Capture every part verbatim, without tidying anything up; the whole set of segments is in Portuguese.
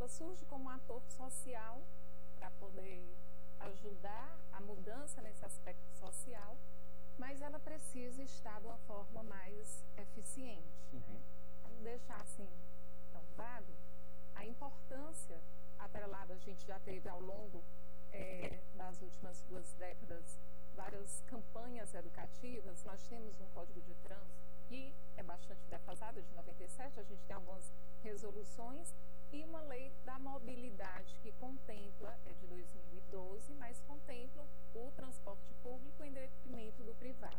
ela surge como um ator social para poder ajudar a mudança nesse aspecto social, mas ela precisa estar de uma forma mais eficiente, uhum. né? Não deixar assim tão vago. A importância atrelada, a gente já teve ao longo é, das últimas duas décadas várias campanhas educativas. Nós temos um Código de Trânsito que é bastante defasado, de noventa e sete, a gente tem algumas resoluções, e uma lei da mobilidade que contempla, é de dois mil e doze, mas contempla o transporte público em detrimento do privado.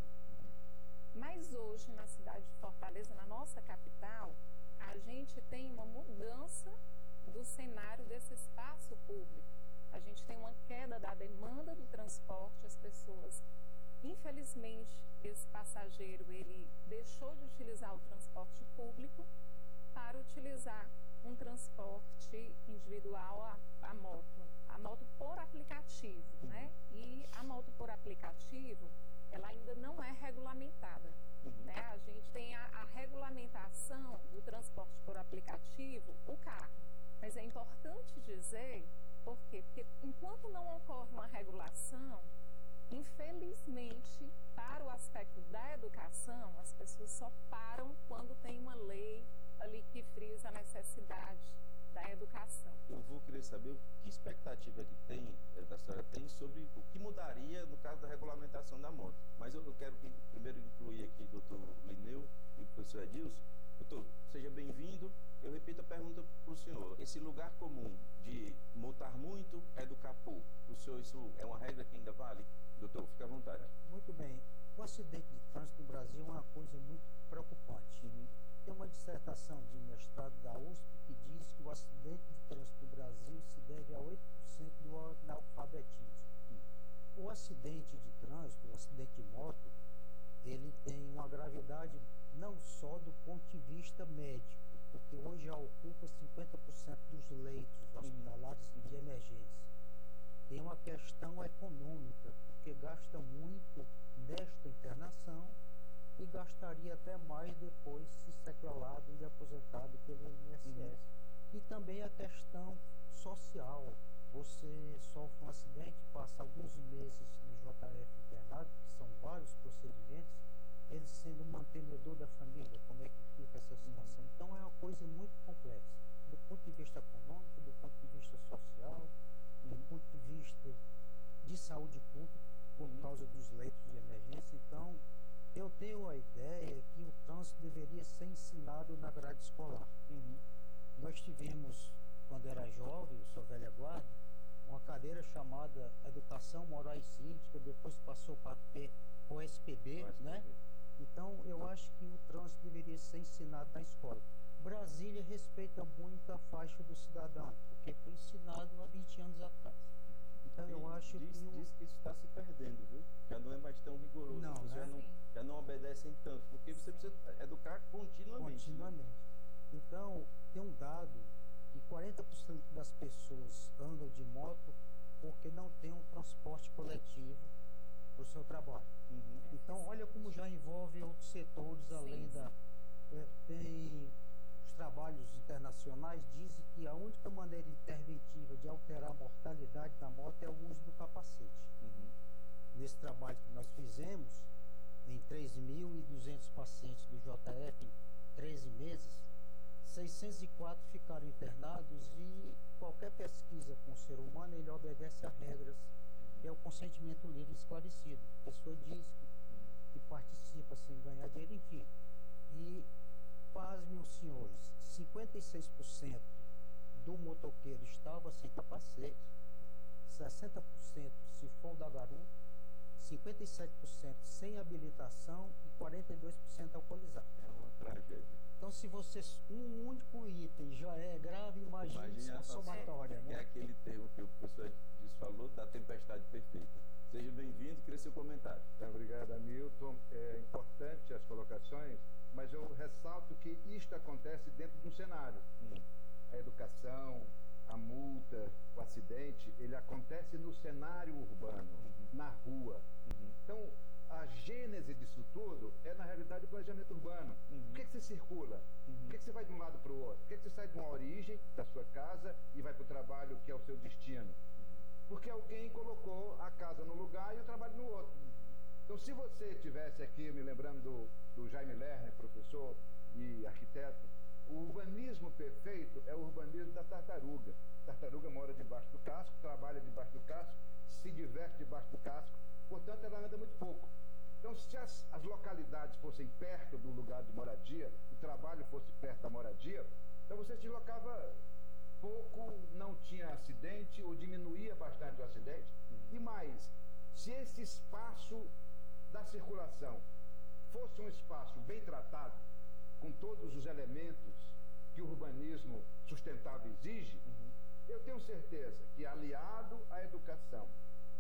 Mas hoje, na cidade de Fortaleza, na nossa capital, a gente tem uma mudança do cenário desse espaço público. A gente tem uma queda da demanda do transporte, as pessoas, infelizmente, esse passageiro, ele deixou de utilizar o transporte público para utilizar um transporte individual, a, a moto, a moto por aplicativo, uhum. né? E a moto por aplicativo, ela ainda não é regulamentada, uhum. né? A gente tem a, a regulamentação do transporte por aplicativo, o carro. Mas é importante dizer, por quê? Porque enquanto não ocorre uma regulação, infelizmente, para o aspecto da educação, as pessoas só param quando tem uma lei ali que frisa a necessidade da educação. Eu vou querer saber o que expectativa que tem, a senhora tem sobre o que mudaria no caso da regulamentação da moto. Mas eu, eu quero que, primeiro incluir aqui o doutor Lineu e o professor Edilson. Doutor, seja bem-vindo. Eu repito a pergunta para o senhor. Esse lugar comum de multar muito, educar pouco, o senhor, isso é uma regra que ainda vale? Doutor, fique à vontade. Muito bem. O acidente de trânsito no Brasil é uma coisa muito preocupante. Uhum. Tem uma dissertação de mestrado da U S P que diz que o acidente de trânsito no Brasil se deve a oito por cento do analfabetismo. Uhum. O acidente de trânsito, o acidente de moto, ele tem uma gravidade não só do ponto de vista médico, porque hoje já ocupa cinquenta por cento dos leitos hospitalares uhum. de emergência. Tem uma questão econômica, porque gasta muito nesta internação e gastaria até mais depois se sequelado e aposentado pelo I N S S. Uhum. E também a questão social. Você sofre um acidente, passa alguns meses no J F internado, que são vários procedimentos, ele sendo mantenedor da família, como é que fica essa situação? Uhum. Então é uma coisa muito complexa, do ponto de vista econômico, do ponto de vista social, uhum. do ponto de vista de saúde pública, por uhum. causa dos leitos de emergência. Então, eu tenho a ideia que o trânsito deveria ser ensinado na grade escolar. Uhum. Nós tivemos, quando era jovem, eu sou velha guarda, uma cadeira chamada Educação Moral e Cívica, depois passou para o S P B, o S P B, né? Então, eu acho que o trânsito deveria ser ensinado na escola. Brasília respeita muito a faixa do cidadão, porque foi ensinado há vinte anos atrás. Então, eu acho diz, que... O... Diz que isso está se perdendo, viu? Já não é mais tão rigoroso. Não, né? já, não, já não obedecem tanto, porque você precisa educar continuamente. Continuamente. Né? Então, tem um dado que quarenta por cento das pessoas andam de moto porque não tem um transporte coletivo para o seu trabalho. Uhum. Então, olha como já envolve outros setores, além sim, sim. da... É, tem... Os trabalhos internacionais dizem que a única maneira interventiva de alterar a mortalidade da moto é o uso do capacete. Uhum. Nesse trabalho que nós fizemos, em três mil e duzentos pacientes do J F, em treze meses, seiscentos e quatro ficaram internados e qualquer pesquisa com o ser humano, ele obedece a regras, uhum. que é o consentimento livre e esclarecido. A pessoa diz que, que participa sem ganhar dinheiro, enfim. E pasmem os senhores, cinquenta e seis por cento do motoqueiro estava sem capacete, sessenta por cento se for da garupa, cinquenta e sete por cento sem habilitação e quarenta e dois por cento alcoolizado. É uma tragédia. Então, se você um único item já é grave, imagine, imagine a somatória. Né? É aquele termo que o professor Dias falou, da tempestade perfeita. Seja bem-vindo, queria seu comentário. Obrigado, Hamilton. É importante as colocações, mas eu ressalto que isto acontece dentro de um cenário. Hum. A educação, a multa, o acidente, ele acontece no cenário urbano, uhum. na rua. Uhum. Então, a gênese disso tudo é, na realidade, o planejamento urbano. Uhum. Por que, que você circula? Uhum. Por que, que você vai de um lado para o outro? Por que, que você sai de uma origem da sua casa e vai para o trabalho que é o seu destino? Porque alguém colocou a casa no lugar e o trabalho no outro. Então, se você tivesse aqui, me lembrando do, do Jaime Lerner, professor e arquiteto, o urbanismo perfeito é o urbanismo da tartaruga. A tartaruga mora debaixo do casco, trabalha debaixo do casco, se diverte debaixo do casco, portanto, ela anda muito pouco. Então, se as, as localidades fossem perto do lugar de moradia, o trabalho fosse perto da moradia, então você se deslocava pouco, não tinha acidente ou diminuía bastante o acidente. E mais, se esse espaço da circulação fosse um espaço bem tratado, com todos os elementos que o urbanismo sustentável exige, uhum. eu tenho certeza que, aliado à educação,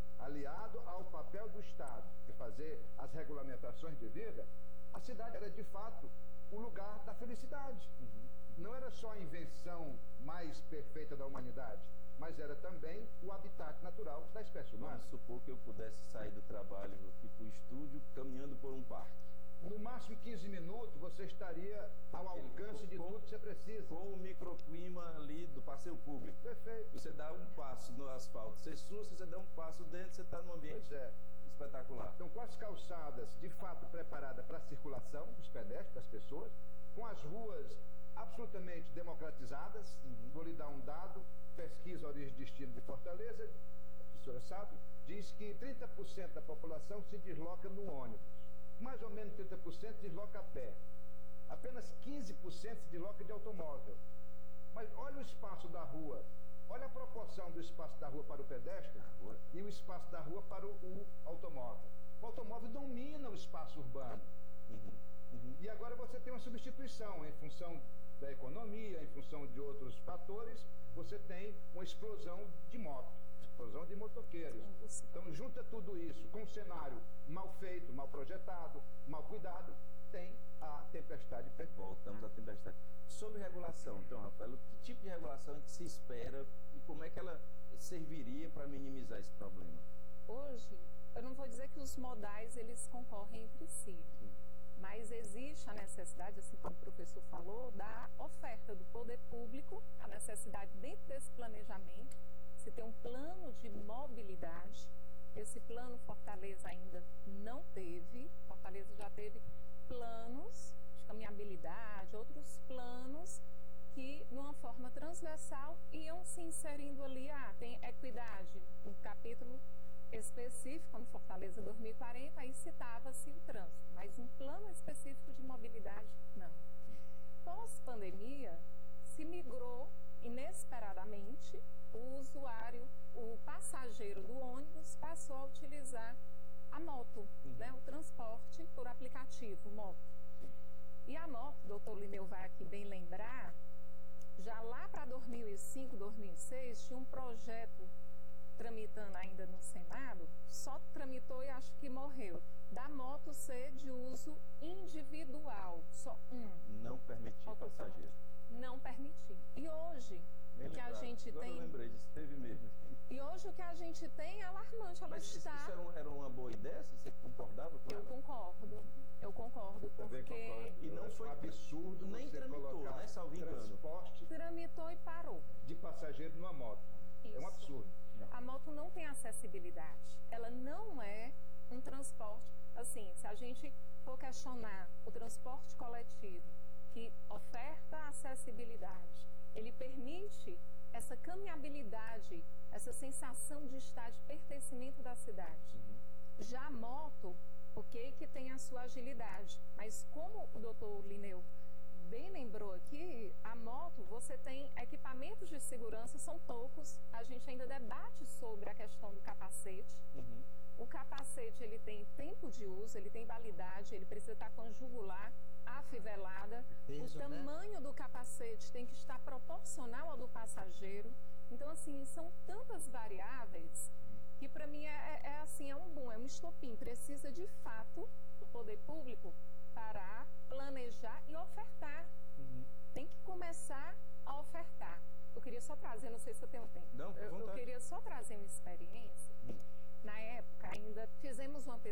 aliado ao papel do Estado de fazer as regulamentações devidas, a cidade era de fato o lugar da felicidade. Uhum. Não era só a invenção mais perfeita da humanidade, mas era também o habitat natural da espécie humana. Vamos supor que eu pudesse sair do trabalho aqui para o estúdio caminhando por um parque. No máximo quinze minutos você estaria ao Aquele, alcance com, de tudo que você precisa. Com o microclima ali do passeio público. Perfeito. Você dá um passo no asfalto, você sussa, você dá um passo dentro, você está num ambiente pois é. espetacular. Então, com as calçadas de fato preparadas para a circulação dos pedestres, das pessoas, com as ruas absolutamente democratizadas, uhum. vou lhe dar um dado, pesquisa Origem e Destino de Fortaleza, a professora sabe, diz que trinta por cento da população se desloca no ônibus. Mais ou menos trinta por cento desloca a pé. Apenas quinze por cento se desloca de automóvel. Mas olha o espaço da rua. Olha a proporção do espaço da rua para o pedestre e o espaço da rua para o, o automóvel. O automóvel domina o espaço urbano. Uhum. Uhum. E agora você tem uma substituição em função da economia, em função de outros fatores, você tem uma explosão de moto. Explosão de motoqueiros. Então, junta tudo isso com um cenário mal feito, mal projetado, mal cuidado, tem a tempestade perfeita. Voltamos à tempestade. Sobre regulação, então, Rafael, que tipo de regulação é que se espera e como é que ela serviria para minimizar esse problema? Hoje, eu não vou dizer que os modais eles concorrem entre si, Sim. mas existe a necessidade, assim como o professor falou, da oferta do poder público, a necessidade dentro desse planejamento, se tem um plano de mobilidade. Esse plano Fortaleza ainda não teve. Fortaleza já teve planos de caminhabilidade, outros planos que, numa forma transversal, iam se inserindo ali. Ah, tem equidade, um capítulo específico, como Fortaleza dois mil e quarenta, aí citava-se o trânsito, mas um plano específico de mobilidade, não. Pós-pandemia, se migrou inesperadamente, o usuário, o passageiro do ônibus passou a utilizar a moto, uhum. né, o transporte por aplicativo, moto. E a moto, o doutor Lineu vai aqui bem lembrar, já lá para dois mil e cinco, dois mil e seis, tinha um projeto tramitando ainda no Senado, só tramitou e acho que morreu, da moto ser de uso individual, só um. Não permitir passageiro. Não permitir. E hoje, Bem o que lembrado. a gente Agora tem... eu lembrei disso, teve mesmo. E hoje o que a gente tem é alarmante, ela Mas está... isso era, um, era uma boa ideia? Você concordava com Eu ela? concordo, eu concordo, Também porque... concordo. E não foi um absurdo nem você tramitou, colocar né, salvo engano. transporte Tramitou e parou. de passageiro numa moto. Isso. É um absurdo. Não. A moto não tem acessibilidade. Ela não é um transporte... Assim, se a gente for questionar o transporte coletivo que oferta acessibilidade, ele permite essa caminhabilidade, essa sensação de estar de pertencimento da cidade. Uhum. Já a moto, ok, que tem a sua agilidade, mas como o doutor Lineu bem lembrou aqui, a moto, você tem equipamentos de segurança, são poucos, a gente ainda debate sobre a questão do capacete. Uhum. O capacete, ele tem tempo de uso, ele tem validade, ele precisa estar com a jugular afivelada, peso, o tamanho né? do capacete tem que estar proporcional ao do passageiro. Então, assim, são tantas variáveis que para mim é, é assim, é um boom, é um estopim. Precisa de fato do poder público parar, planejar e ofertar. Uhum. Tem que começar a ofertar. Eu queria só trazer, não sei se eu tenho tempo. Não, eu, eu queria só trazer uma experiência. Uhum. Na época, ainda fizemos uma